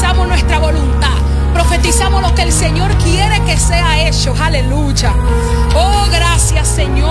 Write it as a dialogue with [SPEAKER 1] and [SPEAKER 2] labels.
[SPEAKER 1] profetizamos nuestra voluntad. Profetizamos lo que el Señor quiere que sea hecho. Aleluya. Oh, gracias, Señor.